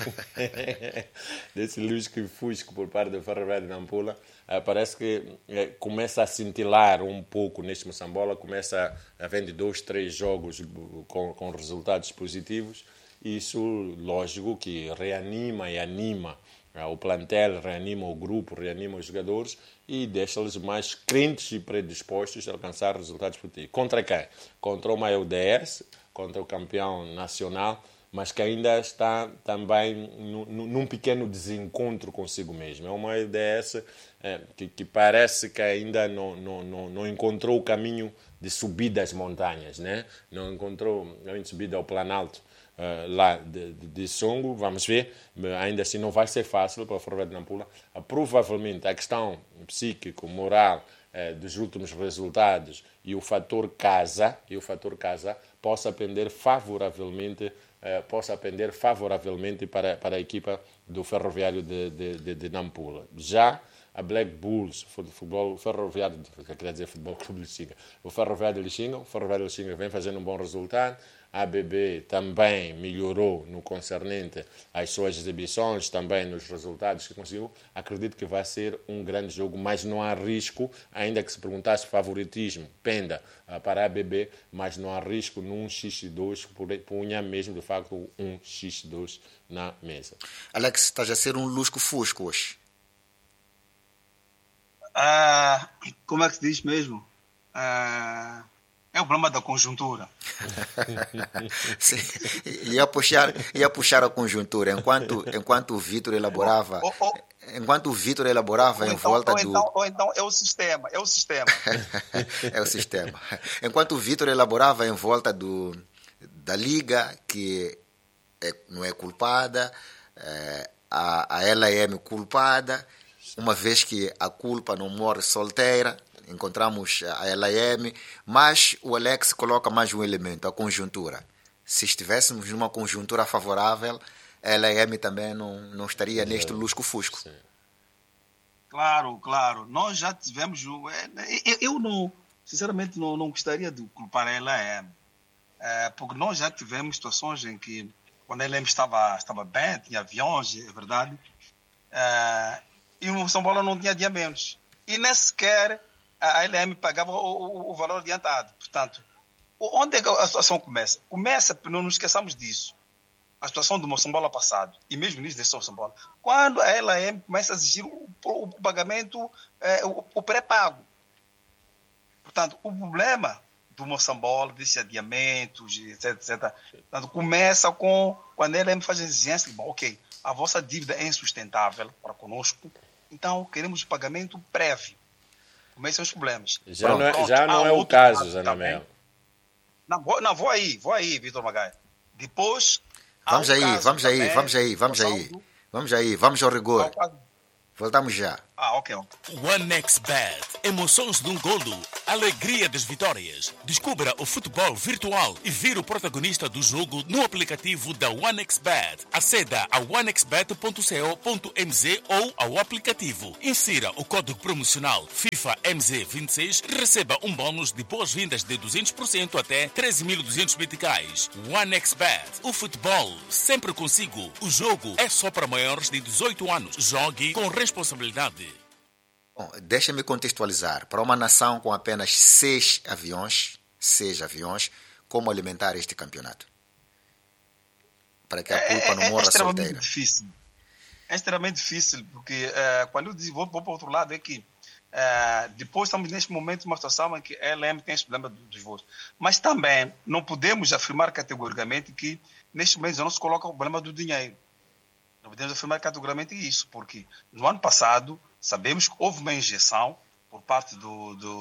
por parte do Ferroviário de Nampula, parece que começa a cintilar um pouco neste Moçambola, começa a vender 2, 3 jogos com resultados positivos, e isso, lógico, que reanima e anima o plantel, reanima o grupo, reanima os jogadores e deixa-los mais crentes e predispostos a alcançar resultados positivos. Contra quem? Contra o maior DS, contra o campeão nacional, mas que ainda está também num pequeno desencontro consigo mesmo. É uma ideia essa que parece que ainda não encontrou o caminho de subida às montanhas, né? Não encontrou o caminho de subida ao Planalto lá de Songo. Vamos ver, ainda assim não vai ser fácil para a Ferroviária de Nampula. Provavelmente a questão psíquico, moral, dos últimos resultados e o fator casa possa pender favoravelmente para a equipa do Ferroviário de Nampula. Já a Black Bulls, futebol ferroviário, quer dizer futebol clube de Lixinga, o Ferroviário de Lixinga vem fazendo um bom resultado. A ABB também melhorou no concernente às suas exibições, também nos resultados que conseguiu. Acredito que vai ser um grande jogo, mas não há risco, ainda que se perguntasse favoritismo, penda para a ABB, mas não há risco num X2, punha mesmo de facto um X2 na mesa. Alex, estás a ser um lusco-fusco hoje. Como é que se diz mesmo? É o problema da conjuntura. Sim, ia puxar a conjuntura enquanto o Vitor elaborava. Enquanto o Vitor elaborava em volta do. Ou então é o sistema. É o sistema. Enquanto o Vitor elaborava em volta da Liga, que não é culpada, a LAM culpada, uma vez que a culpa não morre solteira. Encontramos a LAM, mas o Alex coloca mais um elemento, a conjuntura. Se estivéssemos numa conjuntura favorável, a LAM também não estaria neste lusco-fusco. Claro. Nós já tivemos... Eu não, sinceramente, não gostaria de culpar a LAM, porque nós já tivemos situações em que, quando a LAM estava bem, tinha aviões, é verdade, e o São Paulo não tinha adiamentos. E nem sequer a LM pagava o valor adiantado. Portanto, onde é que a situação começa? Não nos esqueçamos disso. A situação do São Paulo passado, e mesmo nisso desse São Paulo, quando a LM começa a exigir o pagamento, o pré-pago. Portanto, o problema do Moçambola, desses adiamentos, etc. Portanto, começa quando a LM faz a exigência, bom, ok, a vossa dívida é insustentável para conosco, então queremos o pagamento prévio. Começam os problemas. Já não é o caso, Zanamel. Não, vou aí, Vitor Magaia. Depois... Vamos ao rigor. Voltamos já. Ok. OneXBet. Emoções de um golo. Alegria das vitórias. Descubra o futebol virtual e vira o protagonista do jogo no aplicativo da OneXBet. Aceda a onexbet.co.mz ou ao aplicativo. Insira o código promocional FIFA MZ26 e receba um bônus de boas-vindas de 200% até 13.200 meticais. OneXBet. O futebol sempre consigo. O jogo é só para maiores de 18 anos. Jogue com responsabilidade. Bom, deixa-me contextualizar. Para uma nação com apenas 6 aviões, como alimentar este campeonato? Para que a culpa não morra solteira. É extremamente difícil, porque quando eu vou para o outro lado é que depois estamos neste momento numa situação em que a LM tem esse problema dos voos. Mas também não podemos afirmar categoricamente que neste momento já não se coloca o problema do dinheiro. Não podemos afirmar categoricamente isso, porque no ano passado sabemos que houve uma injeção por parte de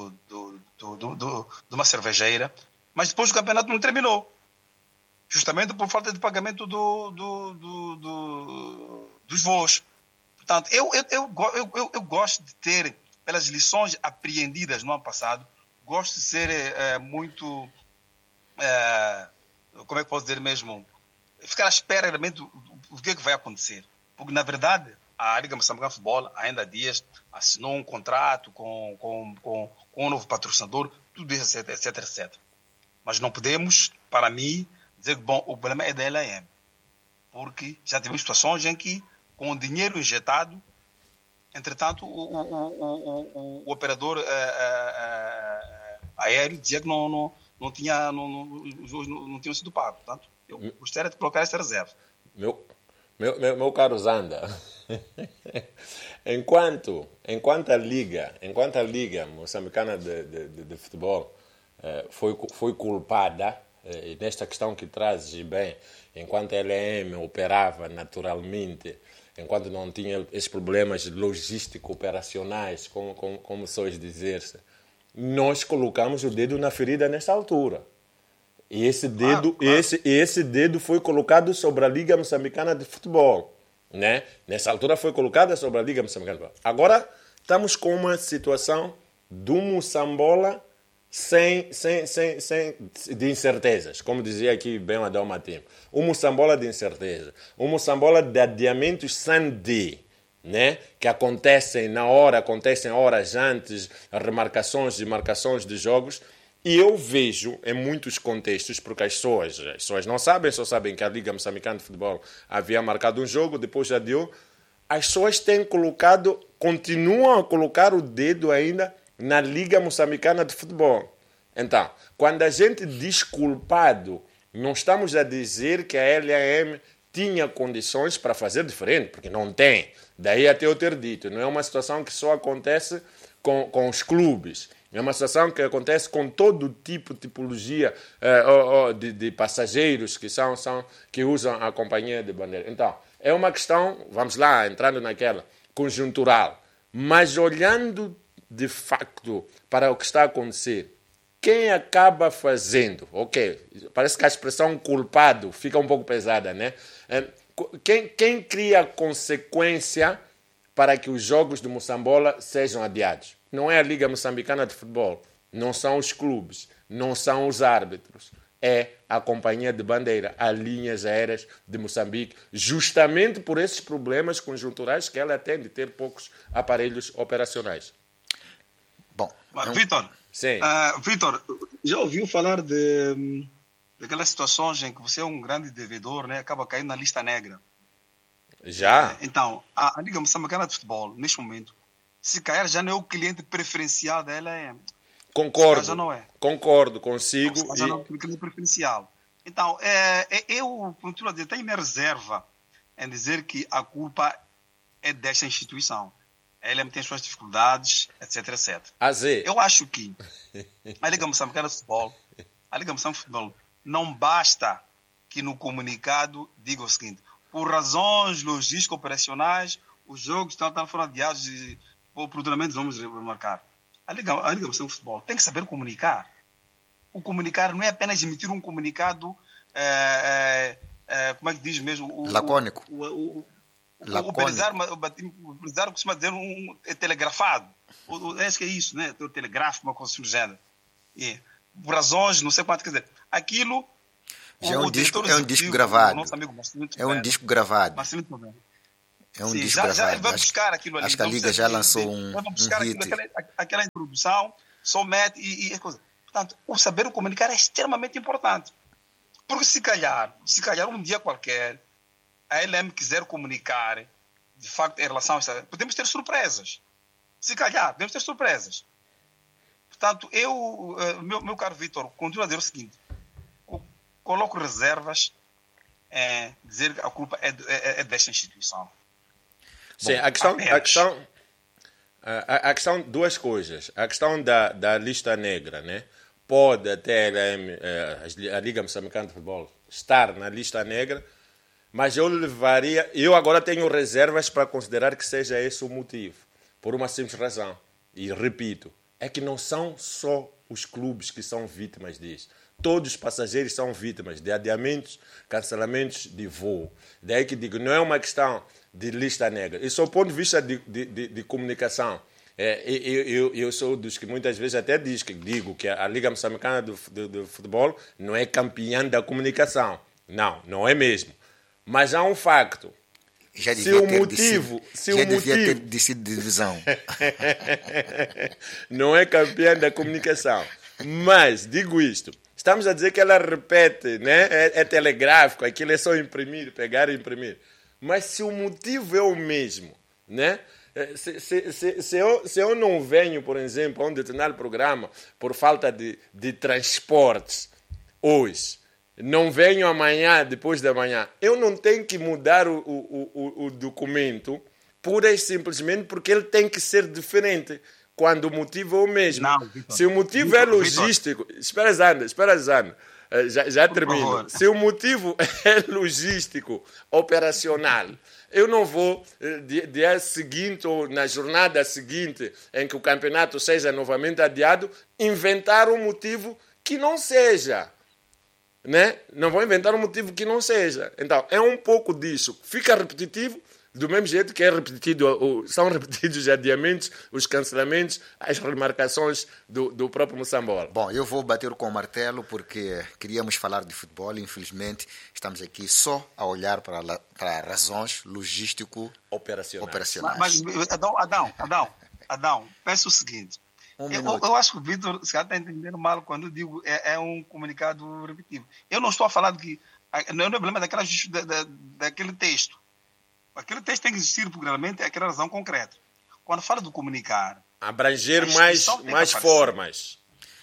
uma cervejeira, mas depois o campeonato não terminou, justamente por falta de pagamento dos voos. Portanto, eu gosto de ter, pelas lições apreendidas no ano passado, gosto de ser muito, como é que posso dizer mesmo, ficar à espera realmente do que vai acontecer. Porque, na verdade, a Liga Moçambicana de Futebol, ainda há dias, assinou um contrato com um novo patrocinador, tudo isso, etc. Mas não podemos, para mim, dizer que o problema é da LAM. Porque já tivemos situações em que, com o dinheiro injetado, entretanto, o operador aéreo dizia que não tinham sido pagos. Portanto, eu gostaria de colocar essa reserva. Meu caro Zanda, enquanto a Liga Moçambicana de Futebol foi culpada e nesta questão que trazes bem, enquanto a LM operava naturalmente, enquanto não tinha esses problemas logístico-operacionais, como sois dizer-se, nós colocamos o dedo na ferida nessa altura. E esse dedo, esse dedo foi colocado sobre a Liga Moçambicana de Futebol. Né? Nessa altura foi colocada sobre a Liga Moçambicana de Futebol. Agora estamos com uma situação do Moçambola de incertezas, como dizia aqui bem o Adão Matinho. O Moçambola de incerteza. O Moçambola de adiamentos sem D, né? Que acontecem horas antes, remarcações e marcações de jogos. E eu vejo em muitos contextos, porque as pessoas não sabem, só sabem que a Liga Moçambicana de Futebol havia marcado um jogo, depois adiou. As pessoas continuam a colocar o dedo ainda na Liga Moçambicana de Futebol. Então, quando a gente diz culpado, não estamos a dizer que a LAM tinha condições para fazer diferente, porque não tem. Daí até eu ter dito, não é uma situação que só acontece com os clubes. É uma situação que acontece com todo tipologia de passageiros que usam a companhia de bandeira. Então, é uma questão, vamos lá, entrando naquela, conjuntural. Mas olhando de facto para o que está a acontecer, quem acaba fazendo? Ok, parece que a expressão culpado fica um pouco pesada, né? Quem cria consequência para que os jogos do Moçambola sejam adiados? Não é a Liga Moçambicana de Futebol, não são os clubes, não são os árbitros. É a companhia de bandeira, as linhas aéreas de Moçambique, justamente por esses problemas conjunturais que ela tem de ter poucos aparelhos operacionais. Bom, Vitor, sim. Vitor, já ouviu falar daquelas situações em que você é um grande devedor, né? Acaba caindo na lista negra? Já? Então, a Liga Moçambicana de Futebol, neste momento, se calhar já não é o cliente preferencial da LAM. Concordo, já não é. Concordo consigo. Já não é o cliente preferencial. Então, eu continuo a dizer, tenho minha reserva em dizer que a culpa é desta instituição. A LAM tem as suas dificuldades, etc, etc. Eu acho que a Liga Moçambicana de Futebol, não basta que no comunicado diga o seguinte: por razões logístico-operacionais, os jogos foram adiados e futuramente vamos remarcar. A Liga Moçambicana de Futebol tem que saber comunicar. O comunicar não é apenas emitir um comunicado, como é que diz mesmo? Lacônico. O empresário costuma dizer telegrafado. Acho que é isso, né? O telegráfico, uma coisa assim do gênero. Por razões, não sei quanto, quer dizer, aquilo... Já é um disco gravado. É um disco gravado. É um disco gravado. Já ele vai buscar aquilo ali. Acho que a Liga já lançou um hit. Aquela introdução, só mete e coisa. Portanto, o saber comunicar é extremamente importante. Porque se calhar um dia qualquer, a LM quiser comunicar, de facto, em relação a isso, podemos ter surpresas. Se calhar, podemos ter surpresas. Portanto, meu caro Vitor, continuo a dizer o seguinte: coloco reservas em dizer que a culpa é desta instituição. Sim, a questão, duas coisas. A questão da lista negra, né? Pode até a Liga Moçambicana de Futebol estar na lista negra, mas eu agora tenho reservas para considerar que seja esse o motivo, por uma simples razão. E repito, é que não são só os clubes que são vítimas disso. Todos os passageiros são vítimas de adiamentos, cancelamentos de voo. Daí que digo, não é uma questão de lista negra. Isso é o ponto de vista de comunicação. Eu sou dos que muitas vezes até digo que a Liga Moçambicana de Futebol não é campeã da comunicação. Não é mesmo. Mas há um facto. Já devia ter decidido divisão. Não é campeã da comunicação. Mas, digo isto, estamos a dizer que ela repete, né? É telegráfico, aquilo é só imprimir, pegar e imprimir. Mas se o motivo é o mesmo, né? Se eu não venho, por exemplo, a um determinado programa por falta de transportes hoje, não venho amanhã, depois da manhã, eu não tenho que mudar o documento pura e simplesmente porque ele tem que ser diferente quando o motivo é o mesmo. Não, Victor, se o motivo é logístico... Espera, Zana. Já termino. Se o motivo é logístico, operacional, eu não vou, dia seguinte ou na jornada seguinte, em que o campeonato seja novamente adiado, inventar um motivo que não seja. Né? Não vou inventar um motivo que não seja. Então, é um pouco disso. Fica repetitivo, do mesmo jeito que é repetido, são repetidos os adiamentos, os cancelamentos, as remarcações do próprio Moçambola. Bom, eu vou bater com o martelo porque queríamos falar de futebol e infelizmente estamos aqui só a olhar para razões logístico-operacionais. Mas, Adão, peço o seguinte. Eu acho que o Vitor se está entendendo mal quando eu digo é um comunicado repetitivo. Eu não estou a falar de que não é o problema daquele texto. Aquele texto tem que existir programadamente aquela razão concreta. Quando fala do comunicar... Abranger mais formas.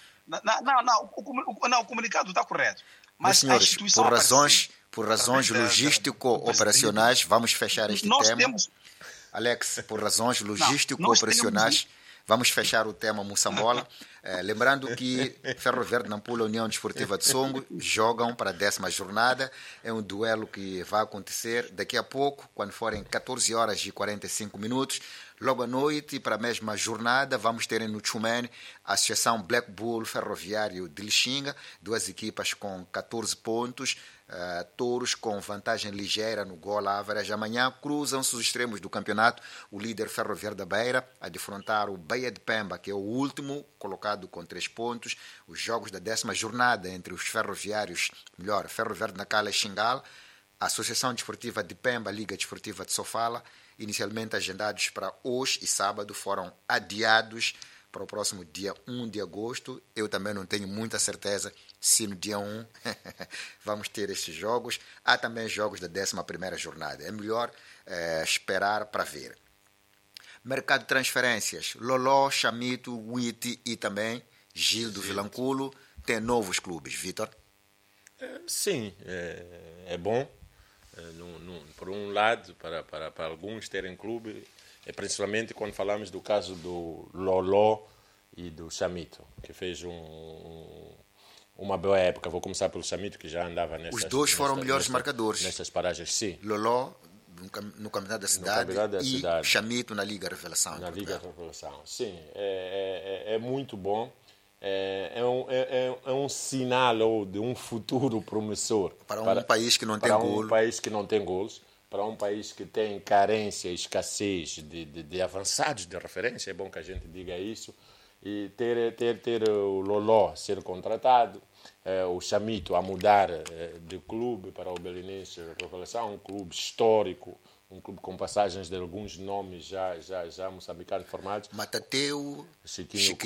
Não, o comunicado está correto. Mas senhores, a instituição por razões logístico-operacionais, vamos fechar este tema. Alex, por razões logístico-operacionais, vamos fechar o tema Moçambola. Lembrando que Ferro Verde, Nampula, União Desportiva de Songo jogam para a 10ª jornada. É um duelo que vai acontecer daqui a pouco, quando forem 14 horas e 45 minutos. Logo à noite, para a mesma jornada, vamos ter no Tchumene a Associação Black Bull Ferroviário de Lixinga, 2 equipas com 14 pontos, touros com vantagem ligeira no gol average. Amanhã cruzam-se os extremos do campeonato, o líder Ferroviário da Beira a defrontar o Baía de Pemba, que é o último colocado com 3 pontos. Os jogos da 10ª jornada entre os ferroviários, Ferroviário de Nacala e Xingal, a Associação Desportiva de Pemba, Liga Desportiva de Sofala, inicialmente agendados para hoje e sábado, foram adiados para o próximo dia 1 de agosto. Eu também não tenho muita certeza se no dia 1 vamos ter estes jogos. Há também jogos da 11ª jornada. É melhor esperar para ver. Mercado de transferências. Loló, Chamito, Witi e também Gil do Vilanculo tem novos clubes. Vitor? Sim, é bom. Por um lado, para alguns terem clube, principalmente quando falamos do caso do Loló e do Chamito, que fez uma boa época. Vou começar pelo Chamito, que já andava nessas... Os dois foram melhores marcadores. Nessas paragens, sim. Loló no Campeonato da Cidade e Chamito na Liga Revelação. Na Liga Revelação, sim. É muito bom. É um sinal de um futuro promissor para um país que não tem golos. Para um país que não tem golos, para um país que tem carência, escassez de avançados de referência. É bom que a gente diga isso. E ter o Loló ser contratado, o Chamito a mudar de clube para o Belenenses Revelação, um clube histórico, um clube com passagens de alguns nomes já moçambicanos formados. Matateu, Chiquinho